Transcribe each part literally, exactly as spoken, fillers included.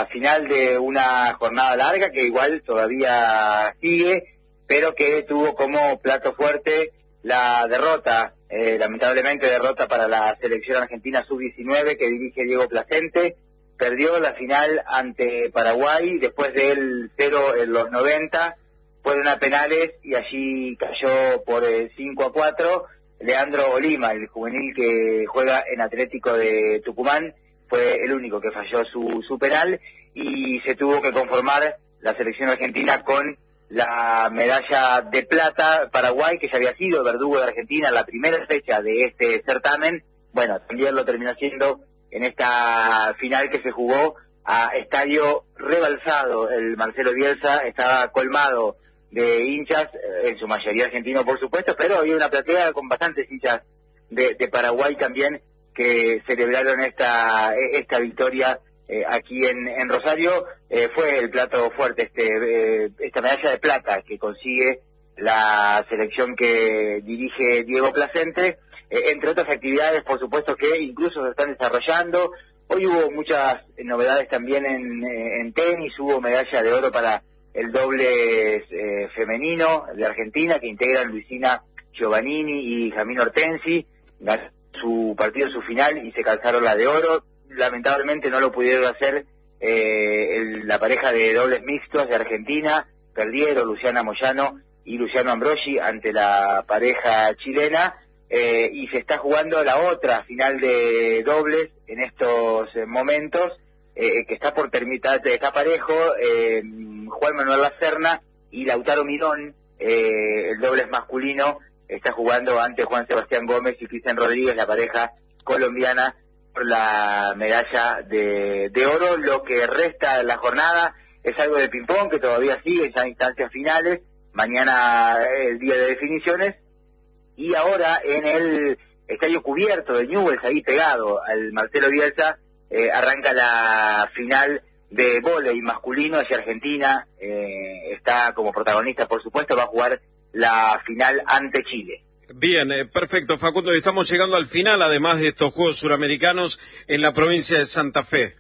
la final de una jornada larga que igual todavía sigue, pero que tuvo como plato fuerte la derrota, eh, lamentablemente derrota para la selección argentina sub diecinueve que dirige Diego Placente. Perdió la final ante Paraguay después del cero en los noventa, fueron a penales y allí cayó por eh, cinco a cuatro. Leandro Olima, el juvenil que juega en Atlético de Tucumán, fue el único que falló su, su penal y se tuvo que conformar la selección argentina con la medalla de plata. Paraguay, que ya había sido el verdugo de Argentina en la primera fecha de este certamen, bueno, también lo terminó siendo en esta final que se jugó a estadio rebalsado. El Marcelo Bielsa estaba colmado de hinchas, en su mayoría argentinos por supuesto, pero había una platea con bastantes hinchas de, de Paraguay también que celebraron esta esta victoria eh, aquí en, en Rosario. Eh, fue el plato fuerte, este eh, esta medalla de plata que consigue la selección que dirige Diego Placente, eh, entre otras actividades por supuesto que incluso se están desarrollando. Hoy hubo muchas novedades también en, en tenis, hubo medalla de oro para el doble eh, femenino de Argentina, que integran Luisina Giovannini y Jamín Hortensi. Ganó su partido, su final, y se calzaron la de oro. Lamentablemente no lo pudieron hacer eh, el, la pareja de dobles mixtos de Argentina. Perdieron Luciana Moyano y Luciano Ambrogi ante la pareja chilena, eh, y se está jugando la otra final de dobles en estos eh, momentos, eh, que está por terminar, está parejo. eh, Juan Manuel Lacerna y Lautaro Mirón, eh, el dobles masculino, está jugando ante Juan Sebastián Gómez y Cristian Rodríguez, la pareja colombiana, por la medalla de, de oro. Lo que resta de la jornada es algo de ping-pong que todavía sigue ya en instancias finales. Mañana el día de definiciones, y ahora en el estadio cubierto de Newell's, ahí pegado al Marcelo Bielsa, eh, arranca la final de vóley masculino. Hacia Argentina eh, está como protagonista, por supuesto, va a jugar la final ante Chile. Bien, eh, perfecto, Facundo. Estamos llegando al final, además de estos Juegos Suramericanos en la provincia de Santa Fe.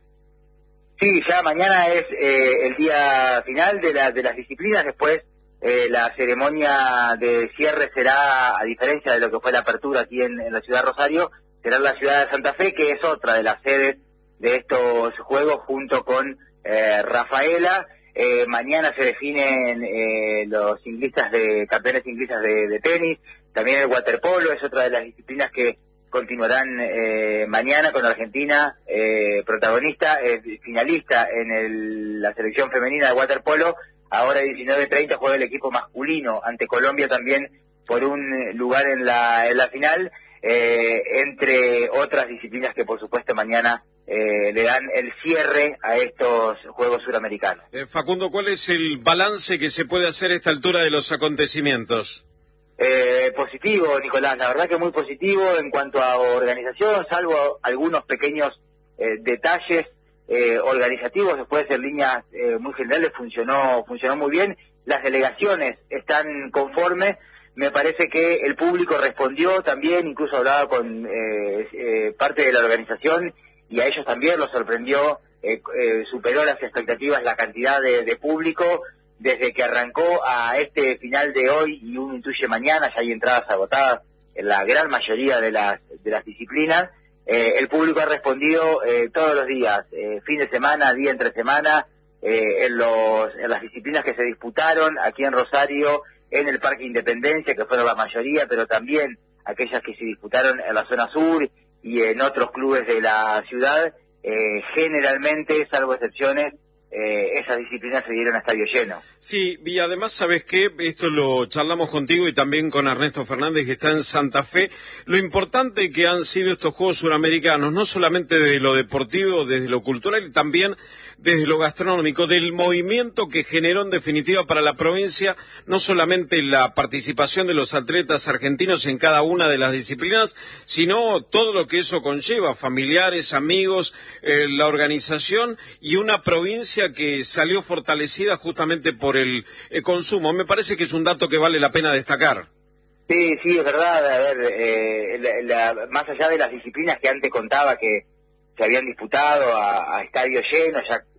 Sí, ya mañana es eh, el día final de, la, de las disciplinas. Después eh, la ceremonia de cierre será, a diferencia de lo que fue la apertura aquí en, en la ciudad de Rosario, será en la ciudad de Santa Fe, que es otra de las sedes de estos juegos, junto con eh, Rafaela. Eh, mañana se definen eh, los ciclistas de campeones ciclistas de, de tenis. También el waterpolo es otra de las disciplinas que continuarán eh, mañana, con Argentina eh, protagonista, eh, finalista en el, la selección femenina de waterpolo. Ahora a diecinueve treinta juega el equipo masculino ante Colombia también por un lugar en la, en la final, eh, entre otras disciplinas que por supuesto mañana Eh, le dan el cierre a estos Juegos Suramericanos. Eh, Facundo, ¿cuál es el balance que se puede hacer a esta altura de los acontecimientos? Eh, positivo, Nicolás, la verdad que muy positivo en cuanto a organización, salvo algunos pequeños eh, detalles eh, organizativos. Después, en líneas eh, muy generales funcionó funcionó muy bien. Las delegaciones están conformes. Me parece que el público respondió también, incluso hablaba con eh, eh, parte de la organización, y a ellos también los sorprendió, eh, eh, superó las expectativas la cantidad de, de público. Desde que arrancó a este final de hoy, y uno intuye mañana, ya hay entradas agotadas en la gran mayoría de las de las disciplinas. Eh, el público ha respondido eh, todos los días, eh, fin de semana, día entre semana, eh, en, los, en las disciplinas que se disputaron aquí en Rosario, en el Parque Independencia, que fueron la mayoría, pero también aquellas que se disputaron en la zona sur y en otros clubes de la ciudad. Eh, generalmente, salvo excepciones, eh, esas disciplinas se dieron a estadio lleno. Sí, y además, ¿sabes qué? Esto lo charlamos contigo y también con Ernesto Fernández, que está en Santa Fe. Lo importante que han sido estos Juegos Suramericanos, no solamente desde lo deportivo, desde lo cultural, y también desde lo gastronómico, del movimiento que generó en definitiva para la provincia, no solamente la participación de los atletas argentinos en cada una de las disciplinas, sino todo lo que eso conlleva, familiares, amigos, eh, la organización, y una provincia que salió fortalecida justamente por el eh, consumo. Me parece que es un dato que vale la pena destacar. Sí, sí, es verdad. A ver, eh, la, la, más allá de las disciplinas que antes contaba que se habían disputado a, a estadio lleno, ya